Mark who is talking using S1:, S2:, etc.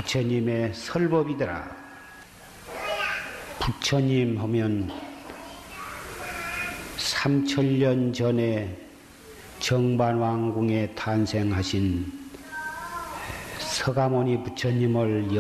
S1: 부처님의 설법이더라. 부처님 하면 3000년 전에 정반왕궁에 탄생하신 서가모니 부처님을